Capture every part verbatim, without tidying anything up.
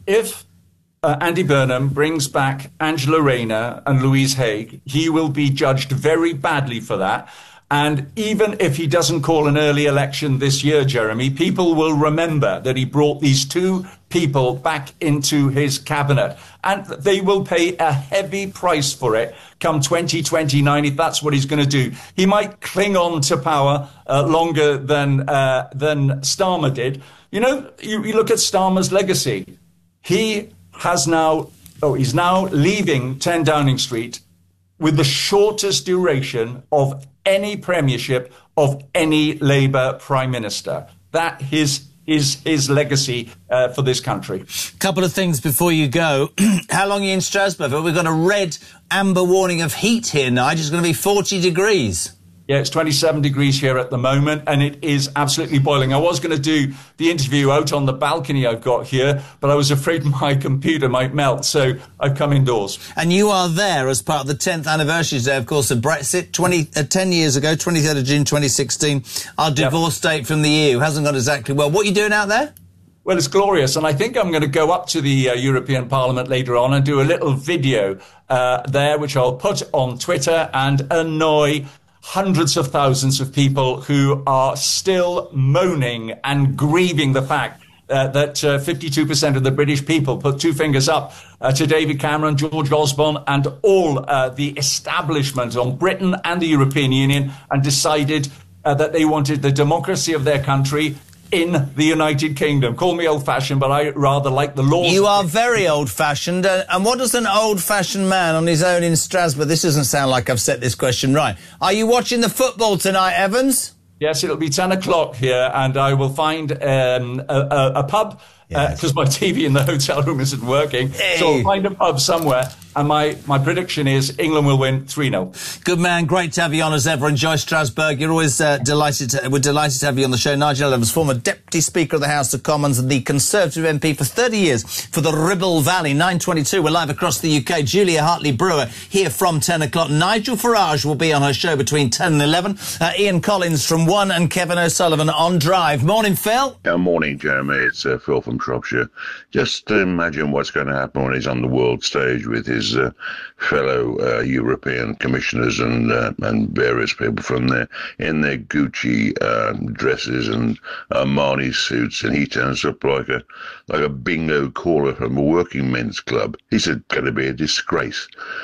if uh, Andy Burnham brings back Angela Rayner and Louise Haig, he will be judged very badly for that. And even if he doesn't call an early election this year, Jeremy, people will remember that he brought these two people back into his cabinet. And they will pay a heavy price for it come twenty twenty-nine, if that's what he's going to do. He might cling on to power uh, longer than uh, than Starmer did. You know, you, you look at Starmer's legacy. He has now, oh, he's now leaving ten Downing Street with the shortest duration of any premiership of any Labour Prime Minister. That is is his legacy uh, for this country. Couple of things before you go. How long are you in Strasbourg? We've got a red amber warning of heat here, Nigel. It's going to be forty degrees. Yeah, it's twenty-seven degrees here at the moment, and it is absolutely boiling. I was going to do the interview out on the balcony I've got here, but I was afraid my computer might melt, so I've come indoors. And you are there as part of the tenth anniversary today, of course, of Brexit. twenty, uh, ten years ago, twenty-third of June twenty sixteen, our divorce yep. date from the E U hasn't gone exactly well. What are you doing out there? Well, it's glorious, and I think I'm going to go up to the uh, European Parliament later on and do a little video uh, there, which I'll put on Twitter and annoy hundreds of thousands of people who are still moaning and grieving the fact uh, that uh, fifty-two percent of the British people put two fingers up uh, to David Cameron, George Osborne and all uh, the establishment on Britain and the European Union, and decided uh, that they wanted the democracy of their country in the United Kingdom. Call me old-fashioned, but I rather like the laws. You are very old-fashioned. Uh, and what does an old-fashioned man on his own in Strasbourg... This doesn't sound like I've set this question right. Are you watching the football tonight, Evans? Yes, it'll be ten o'clock here, and I will find um, a, a, a pub, because yes. uh, my T V in the hotel room isn't working. Hey. So I'll find a pub somewhere, and my, my prediction is England will win three nil. Good man, great to have you on as ever. Enjoy Strasbourg. You're always uh, delighted to, we're delighted to have you on the show. Nigel Evans, former Deputy Speaker of the House of Commons and the Conservative M P for thirty years for the Ribble Valley. nine twenty-two, we're live across the U K. Julia Hartley-Brewer here from ten o'clock. Nigel Farage will be on her show between ten and eleven. Uh, Ian Collins from one and Kevin O'Sullivan on Drive. Morning, Phil. Yeah, morning, Jeremy. It's uh, Phil from Shropshire. Just imagine what's going to happen when he's on the world stage with his uh, fellow uh, European commissioners and uh, and various people from there in their Gucci uh, dresses and Armani suits, and he turns up like a like a bingo caller from a working men's club. He's going to be a disgrace.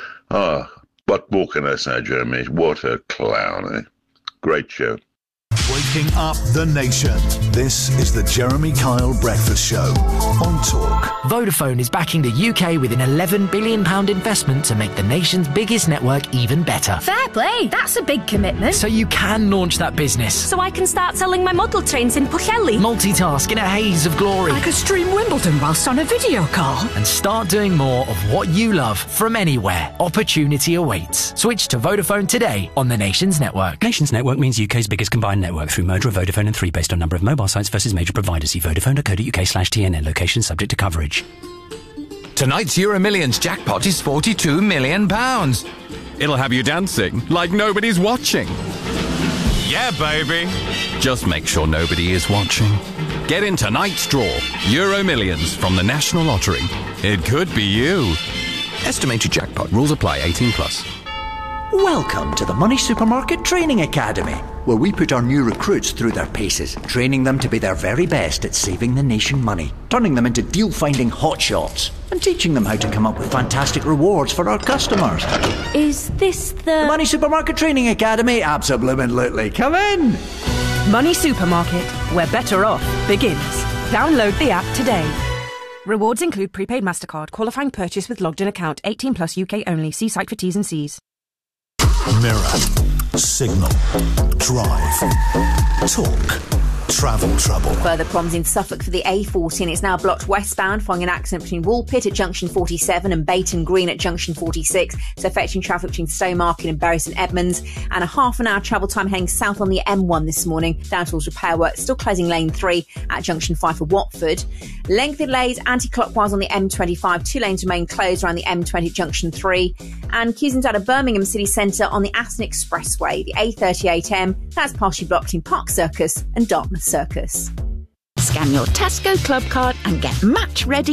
Ah, what more can I say, Jeremy? What a clown, eh? Great show. Waking up the nation. This is the Jeremy Kyle Breakfast Show on Talk. Vodafone is backing the U K with an eleven billion pounds investment to make the nation's biggest network even better. Fair play, that's a big commitment. So you can launch that business. So I can start selling my model trains in Pwllheli. Multitask in a haze of glory. I could stream Wimbledon whilst on a video call. And start doing more of what you love from anywhere. Opportunity awaits. Switch to Vodafone today on the nation's network. Nation's network means U K's biggest combined network through merger of Vodafone and three based on number of mobile sites versus major providers. See vodafone.co.uk slash TNN. Location subject to coverage. Tonight's Euro Millions jackpot is forty-two million pounds. It'll have you dancing like nobody's watching. Yeah, baby. Just make sure nobody is watching. Get in tonight's draw. Euro Millions from the National Lottery. It could be you. Estimated jackpot. Rules apply. eighteen plus. Welcome to the Money Supermarket Training Academy, where we put our new recruits through their paces, training them to be their very best at saving the nation money, turning them into deal-finding hotshots, and teaching them how to come up with fantastic rewards for our customers. Is this the... The Money Supermarket Training Academy? Absolutely. Come in! Money Supermarket, where better off begins. Download the app today. Rewards include prepaid MasterCard, qualifying purchase with logged-in account, eighteen plus U K only. See site for T's and C's. Mirror, Signal, Drive, Talk, Travel Trouble. Further problems in Suffolk for the A fourteen. It's now blocked westbound following an accident between Woolpit at junction forty-seven and Bayton Green at junction forty-six. So affecting traffic between Stowmarket and Bury St Edmunds. And a half an hour travel time heading south on the M one this morning. Down towards repair work, still closing lane three at junction five for Watford. Lengthy delays anti-clockwise on the M twenty-five. Two lanes remain closed around the M twenty at junction three. And queues out of Birmingham City Centre on the Aston Expressway. The A thirty-eight M, that's partially blocked in Park Circus and Dartmouth Circus. Scan your Tesco Club card and get match ready